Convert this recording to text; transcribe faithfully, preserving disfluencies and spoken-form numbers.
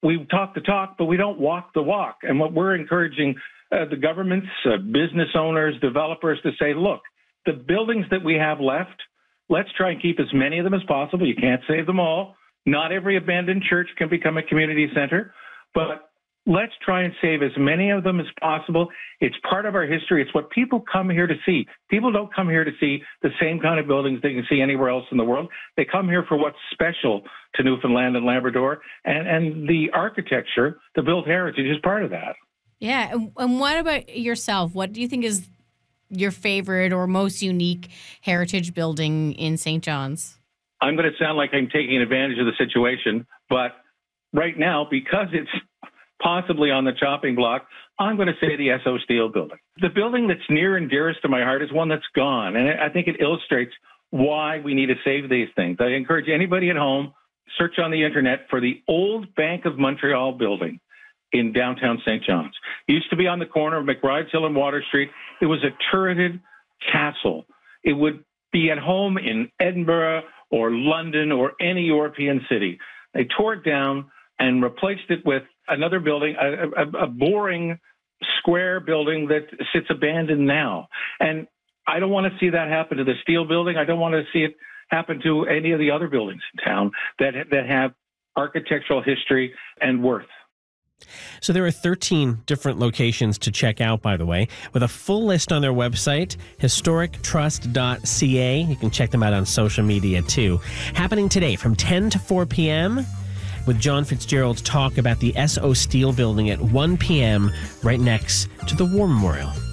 we talk the talk, but we don't walk the walk. And what we're encouraging uh, the governments, uh, business owners, developers to say, look, the buildings that we have left, let's try and keep as many of them as possible. You can't save them all. Not every abandoned church can become a community center, but let's try and save as many of them as possible. It's part of our history. It's what people come here to see. People don't come here to see the same kind of buildings they can see anywhere else in the world. They come here for what's special to Newfoundland and Labrador, and, and the architecture, the built heritage is part of that. Yeah, and, and what about yourself? What do you think is your favorite or most unique heritage building in Saint John's? I'm going to sound like I'm taking advantage of the situation, but right now, because it's possibly on the chopping block, I'm going to say the Esso Steel building. The building that's near and dearest to my heart is one that's gone, and I think it illustrates why we need to save these things. I encourage anybody at home, search on the internet for the old Bank of Montreal building in downtown Saint John's. It used to be on the corner of McBride's Hill and Water Street. It was a turreted castle. It would be at home in Edinburgh or London or any European city. They tore it down and replaced it with another building, a, a, a boring square building that sits abandoned now. And I don't want to see that happen to the Steel building. I don't want to see it happen to any of the other buildings in town that that have architectural history and worth. So there are thirteen different locations to check out, by the way, with a full list on their website, historic trust dot c a. You can check them out on social media, too. Happening today from ten to four p.m. with John Fitzgerald talk about the Esso Steel building at one p.m. right next to the War Memorial.